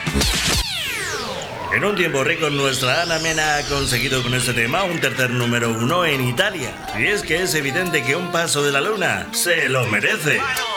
En un tiempo récord, nuestra Ana Mena ha conseguido con este tema un tercer número 1 en Italia. Y es que es evidente que un paso de la luna se lo merece.